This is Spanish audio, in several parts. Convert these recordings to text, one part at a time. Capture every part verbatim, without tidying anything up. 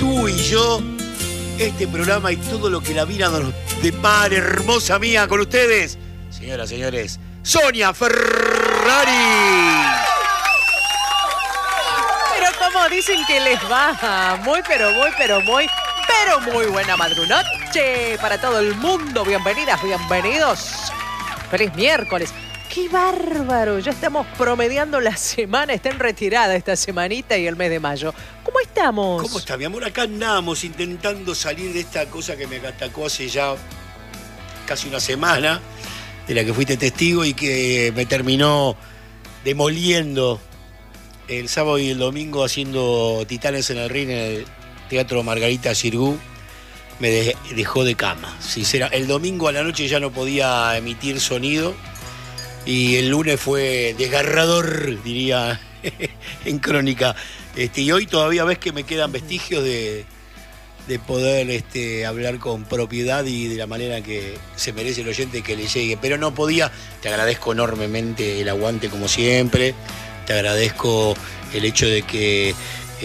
tú y yo, este programa y todo lo que la vida nos depara, hermosa mía, con ustedes, señoras, señores, Sonia Ferrari. Pero como dicen que les va, muy, pero muy, pero muy, pero muy buena madrunoche para todo el mundo. Bienvenidas, bienvenidos. Feliz miércoles. ¡Qué bárbaro! Ya estamos promediando la semana. Está en retirada esta semanita y el mes de mayo. ¿Cómo estamos? ¿Cómo está, mi amor? Acá andamos intentando salir de esta cosa que me atacó hace ya casi una semana, de la que fuiste testigo y que me terminó demoliendo el sábado y el domingo haciendo Titanes en el Ring en el Teatro Margarita Xirgu. Me de- dejó de cama, sincera. El domingo a la noche ya no podía emitir sonido y el lunes fue desgarrador, diría en crónica. Este, y hoy todavía ves que me quedan vestigios de, de poder este, hablar con propiedad y de la manera que se merece el oyente que le llegue. Pero no podía. Te agradezco enormemente el aguante como siempre. Te agradezco el hecho de que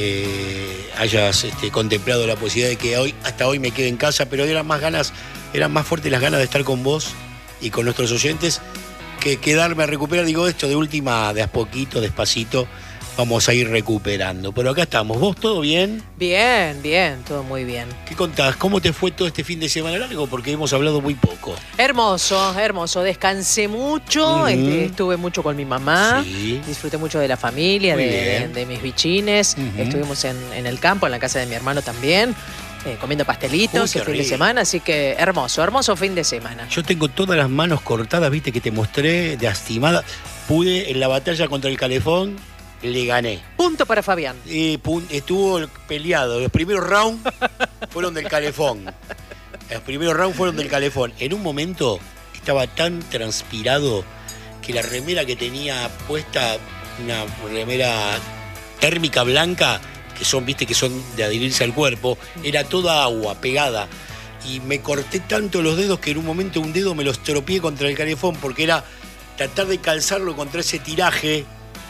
eh, hayas este, contemplado la posibilidad de que hoy, hasta hoy me quede en casa, pero eran más ganas, eran más fuertes las ganas de estar con vos y con nuestros oyentes que quedarme a recuperar. Digo, esto de última, de a poquito, despacito, vamos a ir recuperando. Pero acá estamos. ¿Vos todo bien? Bien, bien, todo muy bien. ¿Qué contás? ¿Cómo te fue todo este fin de semana largo? Porque hemos hablado muy poco. Hermoso, hermoso. Descansé mucho, Mm. este, estuve mucho con mi mamá, Sí. disfruté mucho de la familia, Muy de, bien. de mis bichines. Ujú. Estuvimos en, en el campo, en la casa de mi hermano también, eh, comiendo pastelitos Uy, qué el fin de rico. semana, así que hermoso, hermoso fin de semana. Yo tengo todas las manos cortadas, viste, que te mostré, de lastimada. Pude, en la batalla contra el Calefón, le gané. Punto para Fabián. Eh, pun- estuvo peleado. Los primeros rounds fueron del Calefón. Los primeros rounds fueron del Calefón. En un momento estaba tan transpirado que la remera que tenía puesta, una remera térmica blanca, que son, viste, que son de adherirse al cuerpo, era toda agua, pegada. Y me corté tanto los dedos que en un momento un dedo me lo estropeé contra el Calefón, porque era tratar de calzarlo contra ese tiraje.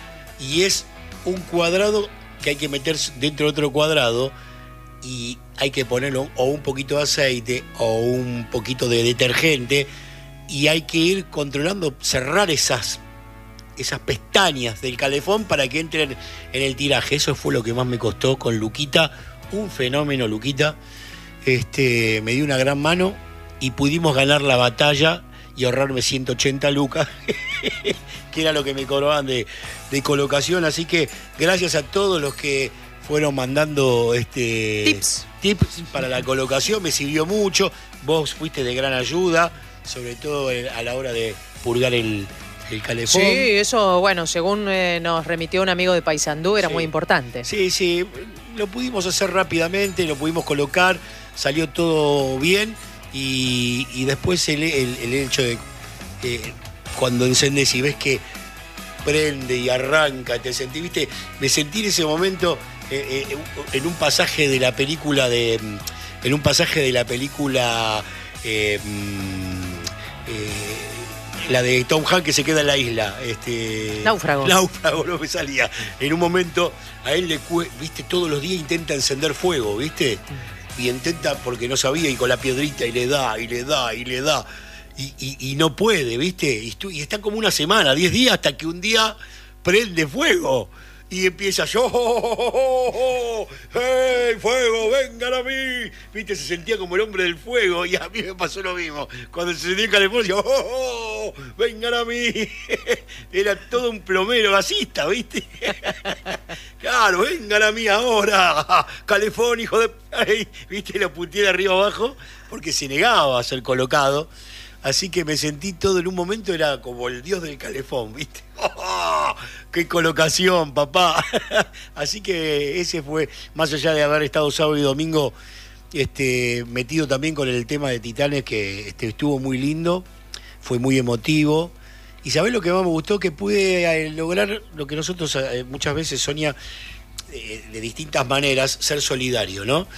Y es un cuadrado que hay que meter dentro de otro cuadrado y hay que ponerlo o un poquito de aceite o un poquito de detergente y hay que ir controlando, cerrar esas, esas pestañas del calefón para que entren en el tiraje. Eso fue lo que más me costó con Luquita, un fenómeno Luquita. Este, me dio una gran mano y pudimos ganar la batalla y ahorrarme ciento ochenta lucas, que era lo que me cobraban de, de colocación. Así que gracias a todos los que fueron mandando este, Tips. tips para la colocación, me sirvió mucho. Vos fuiste de gran ayuda, sobre todo a la hora de purgar el, el calefón. Sí, eso, bueno, según eh, nos remitió un amigo de Paysandú, era Sí. muy importante. Sí, sí, lo pudimos hacer rápidamente, lo pudimos colocar, salió todo bien y, y después el, el- el hecho de eh, cuando encendés y ves que prende y arranca, te sentí, viste, me sentí en ese momento eh, eh, en un pasaje de la película de, en un pasaje de la película eh, mm, eh, la de Tom Hanks que se queda en la isla. Este, Náufrago. Náufrago, no me salía. En un momento a él le cue- viste, todos los días intenta encender fuego, ¿viste? Y intenta porque no sabía y con la piedrita y le da, y le da, y le da. Y, y- y no puede, ¿viste? Y, estu- y está como una semana, diez días, hasta que un día prende fuego. Y empieza yo, oh, oh, oh, oh, ¡hey, fuego, vengan a mí! ¿Viste? Se sentía como el hombre del fuego y a mí me pasó lo mismo. Cuando se sentía en California, ¡oh, oh, oh, vengan a mí! Era todo un plomero gasista, ¿viste? Claro, vengan a mí ahora, Calefón, hijo de... Ay, ¿viste? Lo puteé de arriba abajo porque se negaba a ser colocado. Así que me sentí todo en un momento, era como el dios del calefón, ¿viste? ¡Oh, ¡qué colocación, papá! Así que ese fue, más allá de haber estado sábado y domingo este, metido también con el tema de Titanes, que este, estuvo muy lindo, fue muy emotivo. Y ¿sabés lo que más me gustó? Que pude eh, lograr lo que nosotros eh, muchas veces, Sonia, eh, de distintas maneras, ser solidario, ¿no?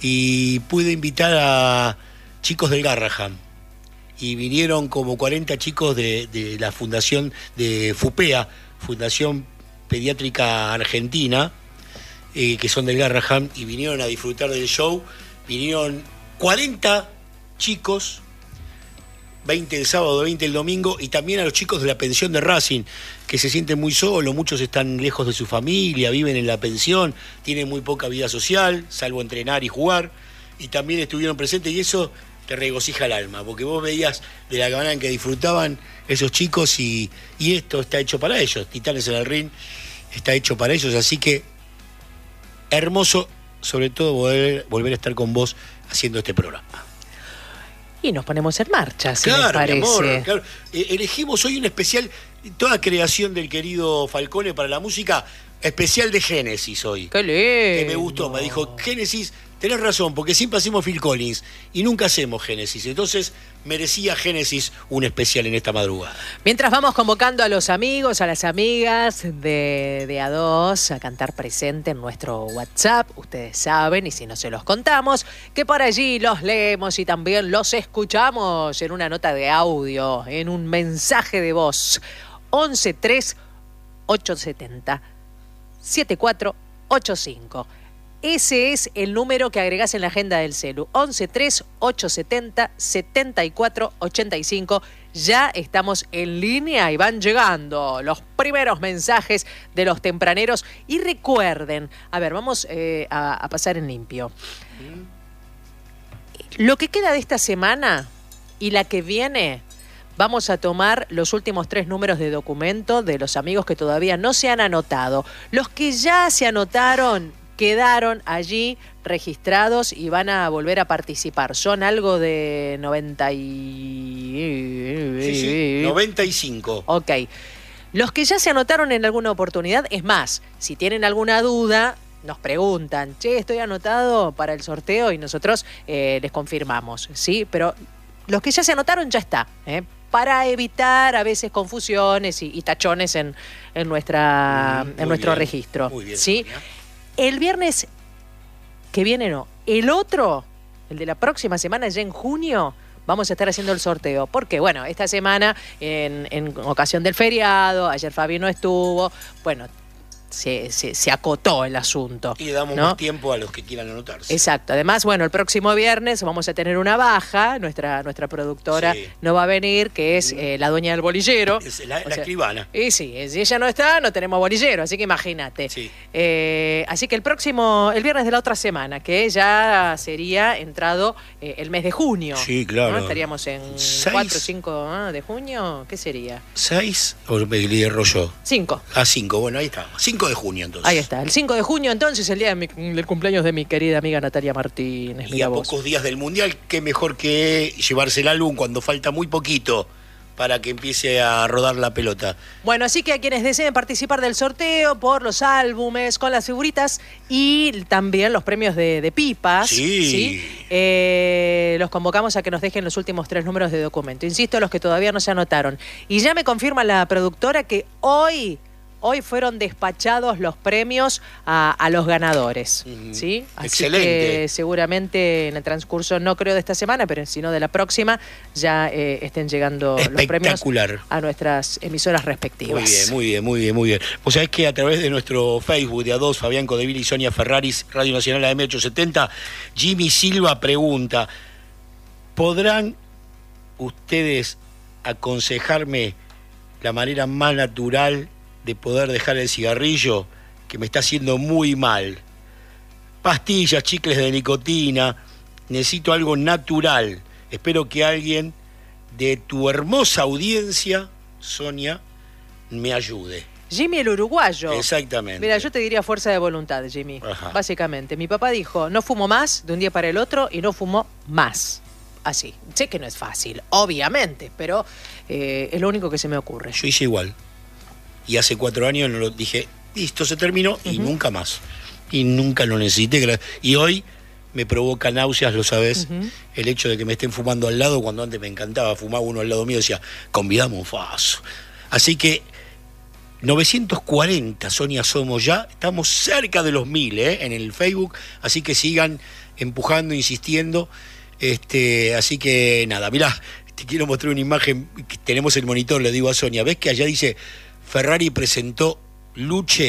Y pude invitar a chicos del Garrahan. Y vinieron como cuarenta chicos de, de la fundación de FUPEA, Fundación Pediátrica Argentina, eh, que son del Garraham, y vinieron a disfrutar del show. Vinieron cuarenta chicos, veinte el sábado, veinte el domingo, y también a los chicos de la pensión de Racing, que se sienten muy solos, muchos están lejos de su familia, viven en la pensión, tienen muy poca vida social, salvo entrenar y jugar, y también estuvieron presentes, y eso te regocija el alma, porque vos veías de la manera en que disfrutaban esos chicos, y, y esto está hecho para ellos. Titanes en el Ring está hecho para ellos, así que hermoso, sobre todo volver, volver a estar con vos haciendo este programa. Y nos ponemos en marcha, si claro, les parece. Mi amor, claro. Eh, elegimos hoy un especial, toda creación del querido Falcone para la música, especial de Génesis hoy. ¡Qué lindo! Que me gustó, me dijo, Génesis, tenés razón, porque siempre hacemos Phil Collins y nunca hacemos Génesis. Entonces merecía Génesis un especial en esta madrugada. Mientras vamos convocando a los amigos, a las amigas de, de A dos a cantar presente en nuestro WhatsApp, ustedes saben, y si no se los contamos, que por allí los leemos y también los escuchamos en una nota de audio, en un mensaje de voz. once tres ocho setenta siete cuatro ocho cinco. Ese es el número que agregás en la agenda del celu. once tres ocho setenta setenta y cuatro ochenta y cinco. Ya estamos en línea y van llegando los primeros mensajes de los tempraneros. Y recuerden, a ver, vamos eh, a, a pasar en limpio. Lo que queda de esta semana y la que viene, vamos a tomar los últimos tres números de documento de los amigos que todavía no se han anotado. Los que ya se anotaron quedaron allí registrados y van a volver a participar. Son algo de noventa y... Sí, sí, noventa y cinco. Ok. Los que ya se anotaron en alguna oportunidad, es más, si tienen alguna duda, nos preguntan, che, estoy anotado para el sorteo, y nosotros eh, les confirmamos, ¿sí? Pero los que ya se anotaron ya está, ¿eh? Para evitar a veces confusiones y, y tachones en, en, nuestra, mm, en nuestro bien, registro. Muy bien, ¿sí? Sonia. El viernes que viene no, el otro, el de la próxima semana, ya en junio, vamos a estar haciendo el sorteo. Porque, bueno, esta semana, en, en ocasión del feriado, ayer Fabi no estuvo, bueno, se, se, se acotó el asunto. Y le damos ¿no? más tiempo a los que quieran anotarse. Exacto. Además, bueno, el próximo viernes vamos a tener una baja. Nuestra, nuestra productora sí. no va a venir, que es eh, la dueña del bolillero. Es la, la sea, escribana. Y sí, si ella no está, no tenemos bolillero, así que imagínate. Sí. Eh, así que el próximo, el viernes de la otra semana, que ya sería entrado eh, el mes de junio. Sí, claro. ¿no? Estaríamos en cuatro o cinco ¿no? de junio. ¿Qué sería? ¿seis? ¿O me erro yo? cinco. Ah, cinco. Bueno, ahí está. cinco de junio, entonces. Ahí está. El cinco de junio, entonces, el día de mi, del cumpleaños de mi querida amiga Natalia Martínez. Y Mira a vos. pocos días del Mundial, qué mejor que llevarse el álbum cuando falta muy poquito para que empiece a rodar la pelota. Bueno, así que a quienes deseen participar del sorteo por los álbumes, con las figuritas y también los premios de, de pipas, sí. ¿sí? Eh, los convocamos a que nos dejen los últimos tres números de documento. Insisto, los que todavía no se anotaron. Y ya me confirma la productora que hoy... Hoy fueron despachados los premios a, a los ganadores, mm, ¿sí? Así excelente. Que seguramente en el transcurso, no creo de esta semana, pero sino de la próxima, ya eh, estén llegando los premios a nuestras emisoras respectivas. Muy bien, muy bien, muy bien, muy bien. O sea, es que a través de nuestro Facebook de A dos, Fabián Codeville y Sonia Ferraris, Radio Nacional A M ochocientos setenta, Jimmy Silva pregunta, ¿podrán ustedes aconsejarme la manera más natural de poder dejar el cigarrillo, que me está haciendo muy mal? Pastillas, chicles de nicotina, necesito algo natural. Espero que alguien de tu hermosa audiencia, Sonia, me ayude. Jimmy el uruguayo. Exactamente. Mira, yo te diría fuerza de voluntad, Jimmy. Ajá. Básicamente, mi papá dijo, no fumo más de un día para el otro y no fumo más. Así. Sé que no es fácil, obviamente, pero eh, es lo único que se me ocurre. Yo hice igual. Y hace cuatro años no lo dije, listo, se terminó, uh-huh. y nunca más. Y nunca lo necesité. Y hoy me provoca náuseas, lo sabes, uh-huh. el hecho de que me estén fumando al lado, cuando antes me encantaba, fumaba uno al lado mío y decía, convidamos un faso. Así que novecientos cuarenta, Sonia, somos ya, estamos cerca de los mil, ¿eh? En el Facebook, así que sigan empujando, insistiendo. Este, así que nada, mirá, te quiero mostrar una imagen que tenemos el monitor, le digo a Sonia, ¿ves que allá dice... Ferrari presentó Luche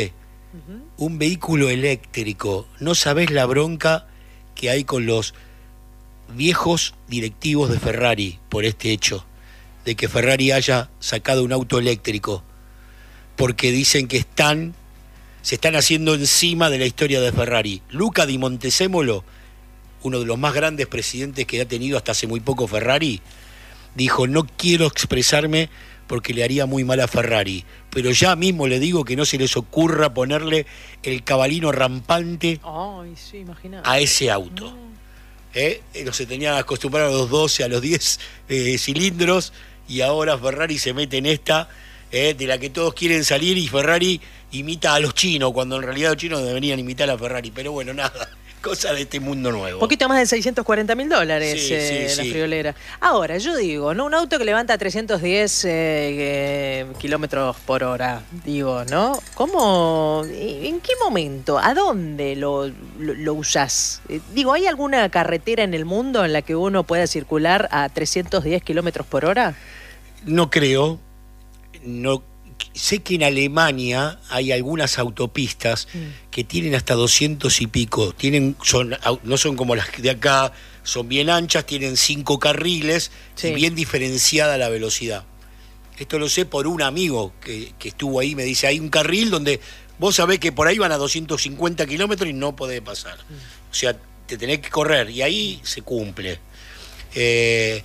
Uh-huh. Un vehículo eléctrico. No sabés la bronca que hay con los viejos directivos de Ferrari por este hecho, de que Ferrari haya sacado un auto eléctrico, porque dicen que están, se están haciendo encima de la historia de Ferrari. Luca Di Montezemolo, uno de los más grandes presidentes que ha tenido hasta hace muy poco Ferrari, dijo: no quiero expresarme porque le haría muy mal a Ferrari, pero ya mismo le digo que no se les ocurra ponerle el cabalino rampante Ay, sí, imagínate. a ese auto. Mm. ¿Eh? No se tenían acostumbrados a los doce, a los diez eh, cilindros, y ahora Ferrari se mete en esta, eh, de la que todos quieren salir, y Ferrari imita a los chinos, cuando en realidad los chinos deberían imitar a Ferrari. Pero bueno, nada, cosa de este mundo nuevo. Un poquito más de seiscientos cuarenta mil dólares sí, eh, sí, la sí. friolera. Ahora, yo digo, ¿no? Un auto que levanta trescientos diez eh, eh, kilómetros por hora, digo, ¿no? ¿Cómo? ¿En qué momento? ¿A dónde lo, lo, lo usás? Eh, digo, ¿hay alguna carretera en el mundo en la que uno pueda circular a trescientos diez kilómetros por hora? No creo. No. Sé que en Alemania hay algunas autopistas mm. que tienen hasta doscientos y pico. Tienen, son, no son como las de acá, son bien anchas, tienen cinco carriles, sí, y bien diferenciada la velocidad. Esto lo sé por un amigo que, que estuvo ahí, me dice, hay un carril donde vos sabés que por ahí van a doscientos cincuenta kilómetros y no podés pasar. Mm. O sea, te tenés que correr y ahí se cumple. Eh...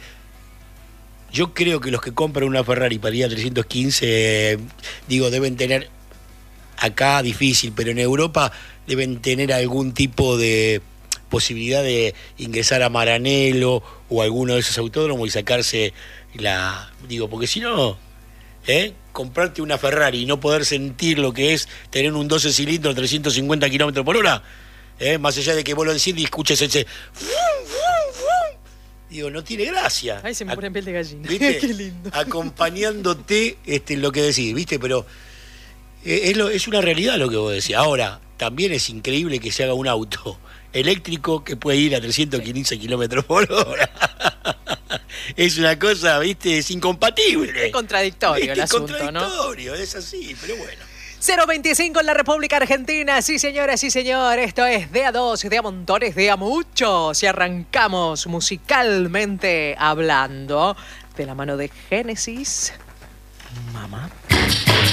Yo creo que los que compran una Ferrari para ir a trescientos quince, eh, digo, deben tener, acá difícil, pero en Europa deben tener algún tipo de posibilidad de ingresar a Maranello o alguno de esos autódromos y sacarse la... Digo, porque si no, ¿eh? comprarte una Ferrari y no poder sentir lo que es tener un doce cilindros, trescientos cincuenta kilómetros por hora, ¿eh? más allá de que vos lo enciendes y escuches ese... Digo, no tiene gracia. Ay, se me pone en piel de gallina. ¿Viste? Qué lindo. Acompañándote este, lo que decís, ¿viste? Pero eh, es, lo, es una realidad lo que vos decís. Ahora, también es increíble que se haga un auto eléctrico que puede ir a trescientos quince kilómetros por hora. Es una cosa, ¿viste? Es incompatible. Es contradictorio ¿Viste? el asunto, contradictorio, ¿no? Es así, pero bueno. cero veinticinco en la República Argentina. Sí, señora, sí, señor. Esto es de a dos, de a montones, de a muchos. Y arrancamos musicalmente hablando de la mano de Génesis. Mamá.